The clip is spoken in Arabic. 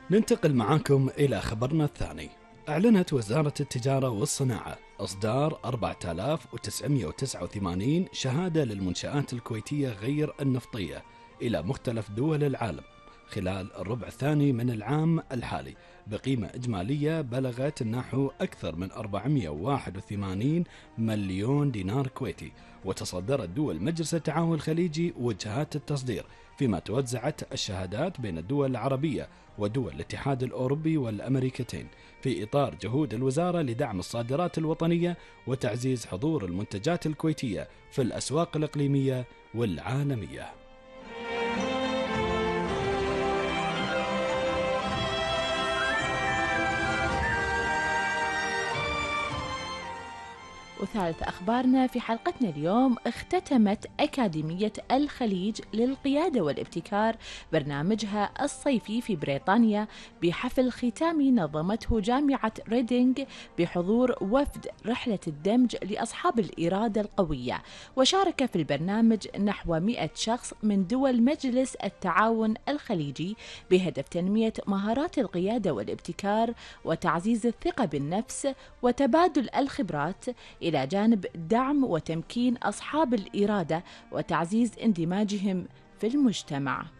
ننتقل معاكم إلى خبرنا الثاني. أعلنت وزارة التجارة والصناعة إصدار 4989 شهادة للمنشآت الكويتية غير النفطية إلى مختلف دول العالم خلال الربع الثاني من العام الحالي بقيمة إجمالية بلغت نحو أكثر من 481 مليون دينار كويتي، وتصدرت دول مجلس التعاون الخليجي وجهات التصدير، فيما توزعت الشهادات بين الدول العربية ودول الاتحاد الأوروبي والأمريكتين في إطار جهود الوزارة لدعم الصادرات الوطنية وتعزيز حضور المنتجات الكويتية في الأسواق الإقليمية والعالمية. وثالث أخبارنا في حلقتنا اليوم، اختتمت أكاديمية الخليج للقيادة والابتكار برنامجها الصيفي في بريطانيا بحفل ختامي نظمته جامعة ريدينغ بحضور وفد رحلة الدمج لأصحاب الإرادة القوية، وشارك في البرنامج نحو 100 شخص من دول مجلس التعاون الخليجي بهدف تنمية مهارات القيادة والابتكار وتعزيز الثقة بالنفس وتبادل الخبرات، إلى جانب دعم وتمكين أصحاب الإرادة وتعزيز اندماجهم في المجتمع.